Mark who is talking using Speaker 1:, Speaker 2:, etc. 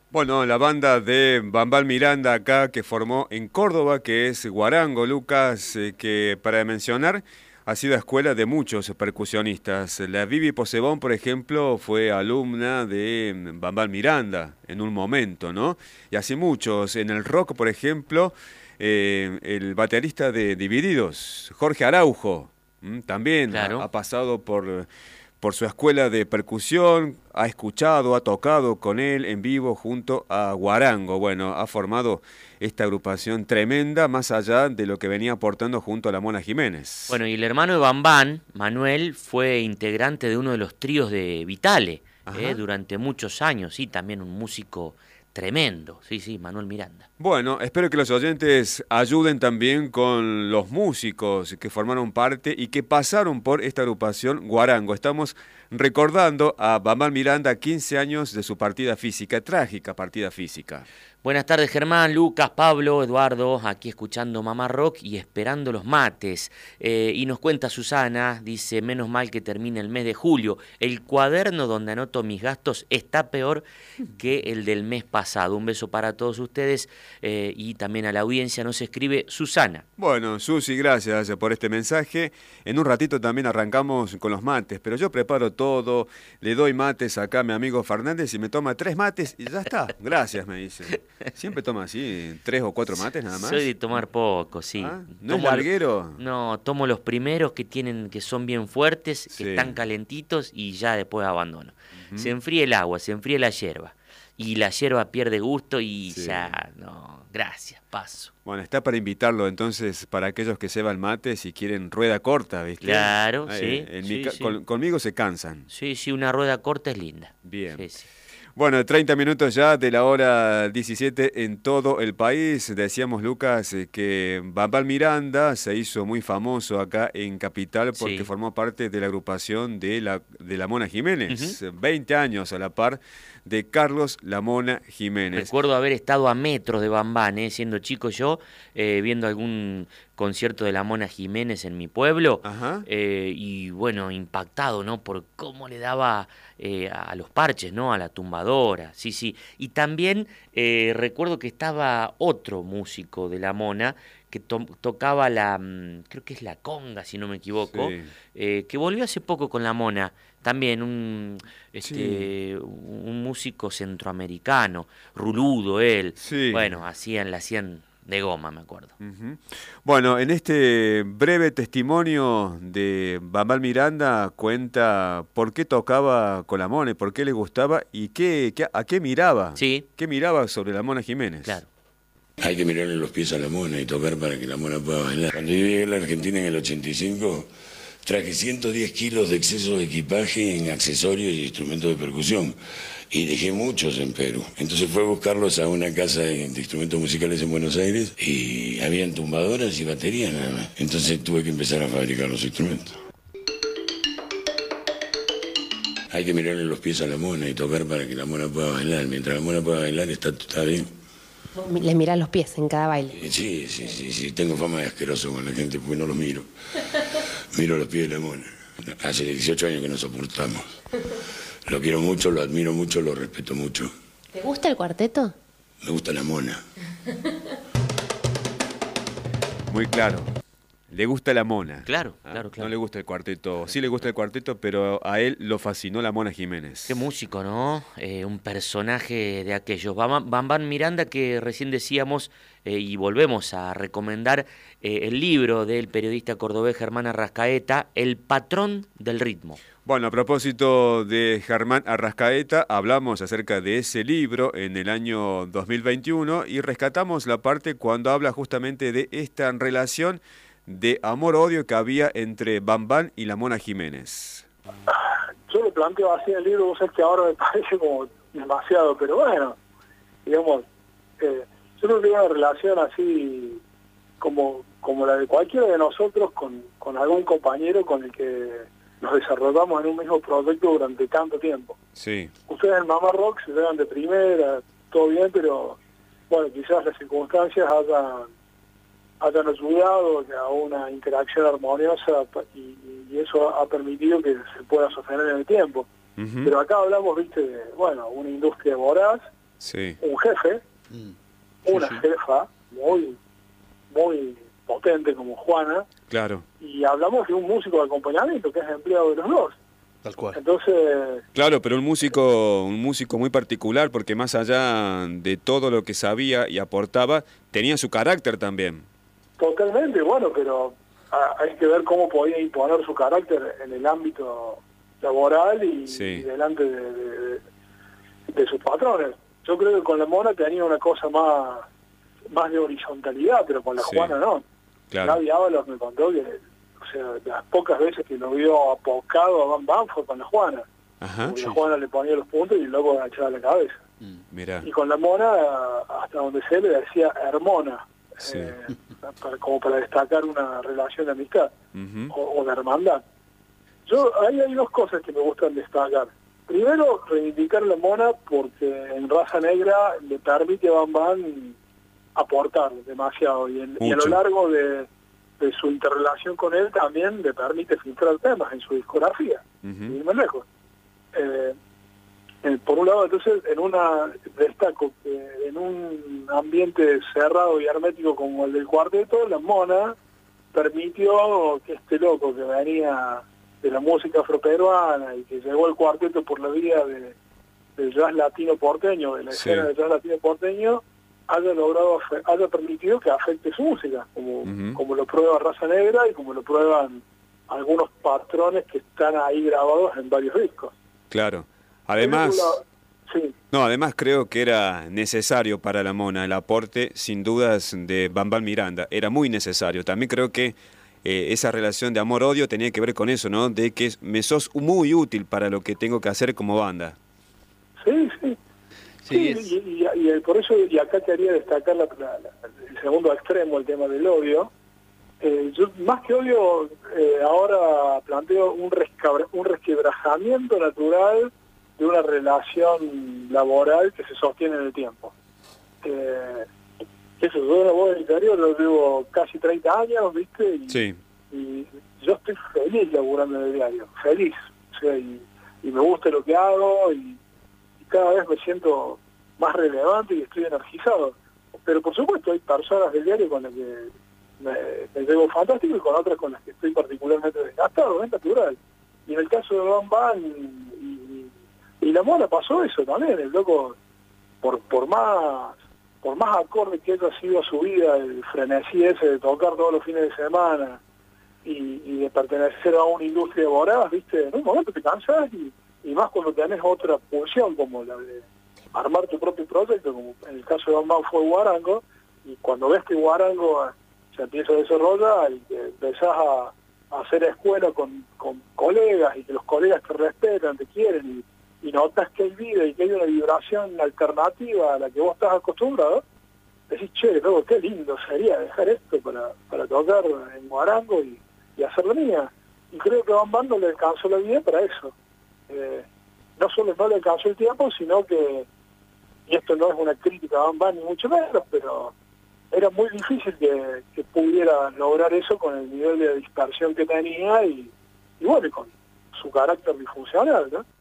Speaker 1: Bueno, la banda de Bambán Miranda acá que formó en Córdoba, que es Guarango, Lucas, que para mencionar ha sido escuela de muchos percusionistas. La Vivi Posebón, por ejemplo, fue alumna de Bambán Miranda en un momento, ¿no? Y así muchos. En el rock, por ejemplo, el baterista de Divididos, Jorge Araujo, también
Speaker 2: Claro.
Speaker 1: ha pasado por su escuela de percusión, ha escuchado, ha tocado con él en vivo junto a Guarango. Bueno, ha formado esta agrupación tremenda, más allá de lo que venía aportando junto a la Mona Jiménez.
Speaker 2: Bueno, y el hermano de Bambán, Manuel, fue integrante de uno de los tríos de Vitale,
Speaker 1: Ajá.
Speaker 2: durante muchos años, sí, también un músico tremendo, sí, sí, Manuel Miranda.
Speaker 1: Bueno, espero que los oyentes ayuden también con los músicos que formaron parte y que pasaron por esta agrupación Guarango. Estamos recordando a Bambán Miranda 15 años de su partida física, trágica partida física.
Speaker 2: Buenas tardes, Germán, Lucas, Pablo, Eduardo, aquí escuchando Mamá Rock y esperando los mates. Y nos cuenta Susana, dice, menos mal que termine el mes de julio. El cuaderno donde anoto mis gastos está peor que el del mes pasado. Un beso para todos ustedes y también a la audiencia. Nos escribe Susana.
Speaker 1: Bueno, Susi, gracias por este mensaje. En un ratito también arrancamos con los mates, pero yo preparo todo, le doy mates acá a mi amigo Fernández y me toma 3 mates y ya está. Gracias, me dice. Siempre toma así, 3 o 4 mates nada más.
Speaker 2: Soy de tomar poco, sí.
Speaker 1: ¿Ah? ¿No es larguero?
Speaker 2: No, tomo los primeros que son bien fuertes,
Speaker 1: Sí.
Speaker 2: que están calentitos y ya después abandono.
Speaker 1: Ujú.
Speaker 2: Se enfría el agua, se enfría la yerba. Y la yerba pierde gusto y
Speaker 1: Sí.
Speaker 2: ya, no, gracias, paso.
Speaker 1: Bueno, está para invitarlo entonces para aquellos que ceban mate si quieren rueda corta, ¿viste?
Speaker 2: Claro, sí, sí, sí.
Speaker 1: Conmigo se cansan.
Speaker 2: Sí, sí, una rueda corta es linda.
Speaker 1: Bien.
Speaker 2: Sí, sí.
Speaker 1: Bueno, 30 minutos ya de la hora 17 en todo el país. Decíamos, Lucas, que Bambán Miranda se hizo muy famoso acá en Capital porque
Speaker 2: Sí.
Speaker 1: formó parte de la agrupación de la Mona Jiménez.
Speaker 2: Ujú.
Speaker 1: 20 años a la par de Carlos La Mona Jiménez.
Speaker 2: Recuerdo haber estado a metros de Bambán, siendo chico yo, viendo algún concierto de la Mona Jiménez en mi pueblo,
Speaker 1: Ajá.
Speaker 2: y bueno, impactado, ¿no? Por cómo le daba a los parches, ¿no? A la tumbadora, sí, sí. Y también recuerdo que estaba otro músico de la Mona que tocaba creo que es la conga, si no me equivoco,
Speaker 1: Sí.
Speaker 2: que volvió hace poco con la Mona. También
Speaker 1: Sí.
Speaker 2: un músico centroamericano, ruludo él.
Speaker 1: Sí.
Speaker 2: Bueno, la hacían de goma, me acuerdo.
Speaker 1: Ujú. Bueno, en este breve testimonio de Bambán Miranda cuenta por qué tocaba con la Mona, por qué le gustaba y a qué miraba.
Speaker 2: Sí,
Speaker 1: ¿Qué miraba sobre la Mona Jiménez?
Speaker 2: claro.
Speaker 3: Hay que mirarle los pies a la mona y tocar para que la mona pueda bailar. Cuando yo llegué a la Argentina en el 85, traje 110 kilos de exceso de equipaje en accesorios y instrumentos de percusión. Y dejé muchos en Perú. Entonces fue a buscarlos a una casa de instrumentos musicales en Buenos Aires y habían tumbadoras y baterías nada más. Entonces tuve que empezar a fabricar los instrumentos. Hay que mirarle los pies a la mona y tocar para que la mona pueda bailar. Mientras la mona pueda bailar está bien.
Speaker 4: Le mirás los pies en cada baile.
Speaker 3: Sí, tengo fama de asqueroso con la gente porque no los miro. Miro los pies de la mona. Hace 18 años que nos soportamos. Lo quiero mucho, lo admiro mucho, lo respeto mucho.
Speaker 4: ¿Te gusta el cuarteto?
Speaker 3: Me gusta la mona.
Speaker 1: Muy claro. Le gusta la Mona.
Speaker 2: Claro,
Speaker 1: Ah,
Speaker 2: claro, claro.
Speaker 1: No le gusta el cuarteto. Sí le gusta el cuarteto, pero a él lo fascinó la Mona Jiménez.
Speaker 2: Qué músico, ¿no? Un personaje de aquellos. Bambán Miranda, que recién decíamos, y volvemos a recomendar el libro del periodista cordobés Germán Arrascaeta, El patrón del ritmo.
Speaker 1: Bueno, a propósito de Germán Arrascaeta, hablamos acerca de ese libro en el año 2021 y rescatamos la parte cuando habla justamente de esta relación de amor-odio que había entre Bambán y la Mona Jiménez.
Speaker 5: Yo lo planteo así en el libro, vos sabés que ahora me parece como demasiado, pero bueno, digamos, yo creo que hay una relación así como la de cualquiera de nosotros con algún compañero con el que nos desarrollamos en un mismo proyecto durante tanto tiempo.
Speaker 1: Sí.
Speaker 5: Ustedes en Mamá Rock se llevan de primera, todo bien, pero bueno, quizás las circunstancias hayan ayudado a una interacción armoniosa y eso ha permitido que se pueda sostener en el tiempo.
Speaker 1: Ujú.
Speaker 5: Pero acá hablamos, viste, de, bueno, una industria voraz
Speaker 1: Sí.
Speaker 5: un jefe, una jefa muy potente como Juana,
Speaker 1: Claro.
Speaker 5: y hablamos de un músico de acompañamiento que es empleado de los dos.
Speaker 6: Tal cual.
Speaker 5: Entonces,
Speaker 1: Claro, pero un músico muy particular, porque más allá de todo lo que sabía y aportaba, tenía su carácter también.
Speaker 5: totalmente, bueno, pero hay que ver cómo podía imponer su carácter en el ámbito laboral y,
Speaker 1: Sí.
Speaker 5: y delante de sus patrones. Yo creo que con la Mona tenía una cosa más de horizontalidad, pero con la
Speaker 1: Sí.
Speaker 5: Juana no.
Speaker 1: Claro.
Speaker 5: Gaby Ábalos me contó que, o sea, las pocas veces que lo vio apocado a Bam Bam fue con la Juana.
Speaker 1: Ajá.
Speaker 5: Porque la Juana le ponía los puntos y el loco agachaba la cabeza.
Speaker 1: Mirá.
Speaker 5: Y con la Mona, hasta donde se le decía hermona,
Speaker 1: Sí.
Speaker 5: como para destacar una relación de amistad
Speaker 1: Ujú.
Speaker 5: o de hermandad. Ahí hay dos cosas que me gustan destacar. Primero, reivindicar a la Mona porque en Raza Negra le permite a Bam Bam aportar demasiado y a lo
Speaker 1: Mucho.
Speaker 5: largo de su interrelación con él también le permite filtrar temas en su discografía,
Speaker 1: Ujú.
Speaker 5: y ir más lejos. Por un lado, entonces, destaco que en un ambiente cerrado y hermético como el del cuarteto, la Mona permitió que este loco que venía de la música afroperuana y que llegó al cuarteto por la vía del jazz latino porteño, de la
Speaker 1: Sí.
Speaker 5: escena del jazz latino porteño, haya permitido que afecte su música, como lo prueba Raza Negra y como lo prueban algunos patrones que están ahí grabados en varios discos.
Speaker 1: Claro. Además,
Speaker 5: Sí,
Speaker 1: además creo que era necesario para la Mona el aporte, sin dudas, de Bam Bam Miranda. Era muy necesario. También creo que esa relación de amor-odio tenía que ver con eso, ¿no? De que me sos muy útil para lo que tengo que hacer como banda.
Speaker 5: sí.
Speaker 6: Sí,
Speaker 5: Y por eso, y acá quería destacar el segundo extremo, el tema del odio. Yo, más que odio, ahora planteo un resquebrajamiento natural de una relación laboral que se sostiene en el tiempo. Eso, yo en la voz del interior lo llevo casi 30 años, ¿viste? Y yo estoy feliz laburando en el diario, feliz. O sea, y me gusta lo que hago y cada vez me siento más relevante y estoy energizado. Pero por supuesto hay personas del diario con las que me llevo fantástico y con otras con las que estoy particularmente desgastado, es natural. Y en el caso de Bam Bam y la Mona pasó eso también, el loco, por más acorde que haya sido su vida, el frenesí ese de tocar todos los fines de semana y de pertenecer a una industria voraz, ¿viste? En un momento te cansas y más cuando tenés otra función como la de armar tu propio proyecto, como en el caso de Bam Bam fue Guarango, y cuando ves que Guarango se empieza a desarrollar y que empezás a hacer escuela con colegas y que los colegas te respetan, te quieren y notas que hay vida y que hay una vibración alternativa a la que vos estás acostumbrado, decís, che, luego qué lindo sería dejar esto para tocar en Guarango y hacerlo mía. Y creo que a Bam Bam no le alcanzó la vida para eso. No solo no le alcanzó el tiempo, sino que, y esto no es una crítica a Bam Bam ni mucho menos, pero era muy difícil que pudiera lograr eso con el nivel de dispersión que tenía y bueno, y con su carácter disfuncional, ¿no?